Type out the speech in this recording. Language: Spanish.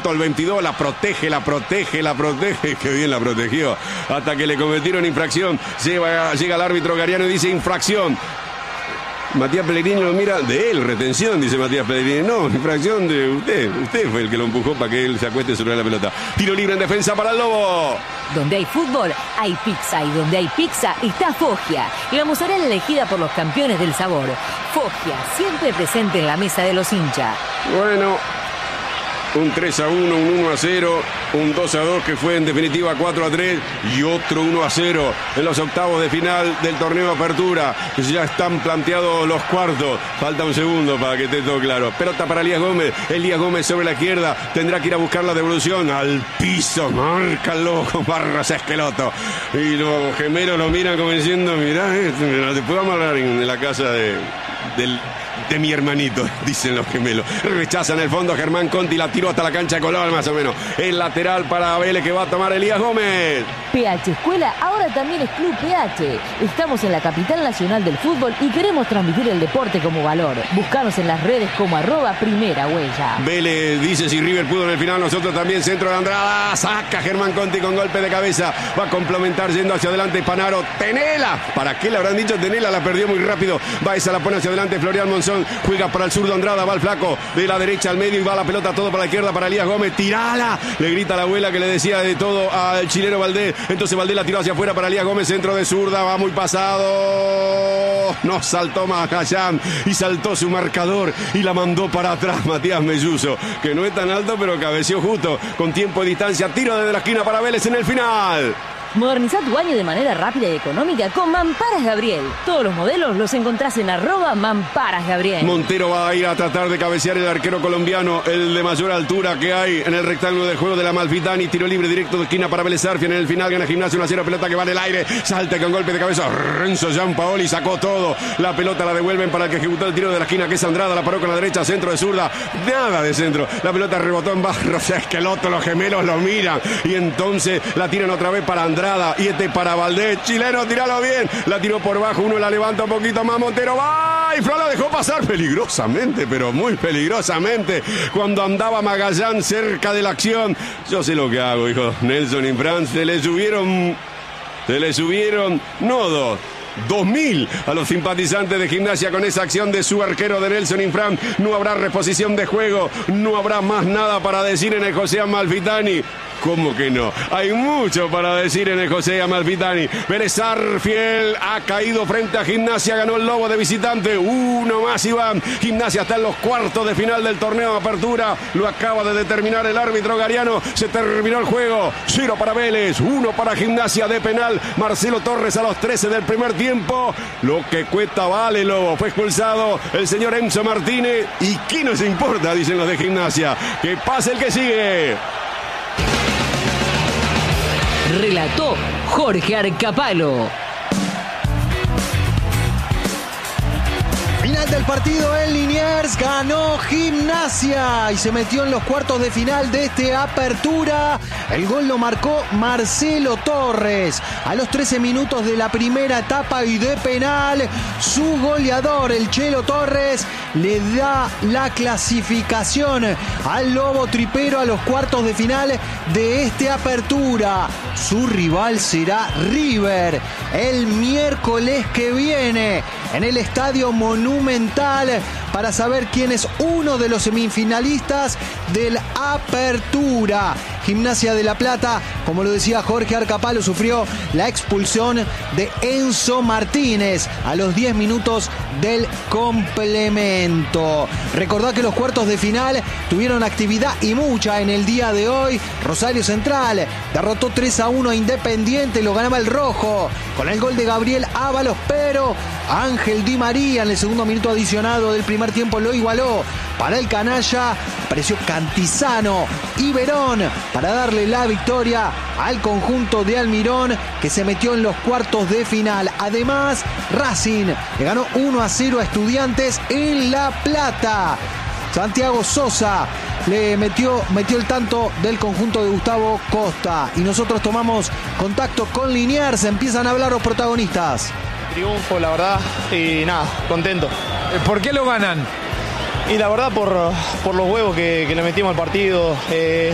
minuto, al 22, la protege. Qué bien la protegió. Hasta que le cometieron infracción. Llega el árbitro Gariano y dice infracción. Matías Pellegrini lo mira, de él, retención, dice Matías Pellegrini. No, infracción de usted. Usted fue el que lo empujó para que él se acueste sobre la pelota. Tiro libre en defensa para el Lobo. Donde hay fútbol, hay pizza. Y donde hay pizza, está Foggia. La mozzarella elegida por los campeones del sabor. Foggia, siempre presente en la mesa de los hinchas. Bueno, un 3-1, un 1-0, un 2-2 que fue en definitiva 4-3 y otro 1-0 en los octavos de final del torneo Apertura. Ya están planteados los cuartos. Falta un segundo para que esté todo claro. Pelota para Elías Gómez. Elías Gómez sobre la izquierda. Tendrá que ir a buscar la devolución al piso. Marca el Lobo con Barros Esqueloto. Y los gemelos lo miran como diciendo, mirá, después vamos a hablar en la casa de mi hermanito, dicen los gemelos. Rechazan el fondo Germán Conti, la tiró hasta la cancha de Colón más o menos. El lateral para Vélez que va a tomar Elías Gómez. PH Escuela ahora también es Club PH. Estamos en la capital nacional del fútbol y queremos transmitir el deporte como valor. Buscanos en las redes como @primerahuella. Vélez dice si River pudo en el final, nosotros también. Centro de Andrada, saca Germán Conti con golpe de cabeza. Va a complementar yendo hacia adelante Panaro. Tenela, ¿para qué le habrán dicho Tenela? La perdió muy rápido. Va esa, la pone hacia adelante Florian Monzón. Juega para el zurdo Andrada, va el flaco de la derecha al medio y va la pelota todo para la izquierda para Elías Gómez. ¡Tirala! Le grita a la abuela que le decía de todo al chileno Valdés. Entonces Valdés la tiró hacia afuera para Elías Gómez, centro de zurda, va muy pasado. No saltó Magallán y saltó su marcador y la mandó para atrás Matías Melluso, que no es tan alto pero cabeció justo con tiempo de distancia. Tiro desde la esquina para Vélez en el final. Moderniza tu baño de manera rápida y económica con Mamparas Gabriel. Todos los modelos los encontrás en @Mamparas Gabriel. Montero va a ir a tratar de cabecear el arquero colombiano, el de mayor altura que hay en el rectángulo del juego de la Amalfitani. Tiro libre directo de esquina para Vélez Sarsfield. En el final gana Gimnasia 1-0, pelota que va en el aire. Salta con golpe de cabeza. Renzo Giampaoli sacó todo. La pelota la devuelven para el que ejecutó el tiro de la esquina, que es Andrada. La paró con la derecha, centro de zurda. Nada de centro. La pelota rebotó en Barros Esqueloto. Los gemelos lo miran. Y entonces la tiran otra vez para Andrada. Y este para Valdés. Chileno, tiralo bien. La tiró por bajo. Uno la levanta un poquito más. Montero va. Y Flo la dejó pasar peligrosamente, pero muy peligrosamente. Cuando andaba Magallán cerca de la acción. Yo sé lo que hago, hijo. Nelson Infran. Se le subieron, no 2.000 a los simpatizantes de Gimnasia con esa acción de su arquero de Nelson Infran. No habrá reposición de juego. No habrá más nada para decir en el José Amalfitani. ¿Cómo que no? Hay mucho para decir en el José Amalfitani. Vélez Sarsfield ha caído frente a Gimnasia. Ganó el Lobo de visitante. Uno más, Iván. Gimnasia está en los cuartos de final del torneo de Apertura. Lo acaba de determinar el árbitro Gariano. Se terminó el juego. 0 para Vélez, 1 para Gimnasia de penal. Marcelo Torres a los 13 del primer tiempo. Lo que cuesta vale, Lobo. Fue expulsado el señor Enzo Martínez. ¿Y qué nos importa? Dicen los de Gimnasia. Que pase el que sigue. Relató Jorge Arcapalo. Final del partido en Liniers, ganó Gimnasia y se metió en los cuartos de final de este Apertura. El gol lo marcó Marcelo Torres a los 13 minutos de la primera etapa y de penal. Su goleador, el Chelo Torres, le da la clasificación al Lobo Tripero a los cuartos de final de este Apertura. Su rival será River el miércoles que viene en el Estadio Monumental para saber quién es uno de los semifinalistas del Apertura. Gimnasia de La Plata, como lo decía Jorge Arcapalo, sufrió la expulsión de Enzo Martínez a los 10 minutos del complemento. Recordá que los cuartos de final tuvieron actividad y mucha en el día de hoy. Rosario Central derrotó 3-1 a Independiente, lo ganaba el rojo con el gol de Gabriel Ábalos, pero Ángel Di María en el segundo minuto adicionado del primer tiempo lo igualó. Para el canalla apareció Cantizano y Verón para darle la victoria al conjunto de Almirón, que se metió en los cuartos de final. Además, Racing le ganó 1-0 a Estudiantes en La Plata. Santiago Sosa le metió el tanto del conjunto de Gustavo Costa. Y nosotros tomamos contacto con Liniers. Empiezan a hablar los protagonistas. Triunfo, la verdad, y nada, contento. ¿Por qué lo ganan? Y la verdad por los huevos que le metimos al partido.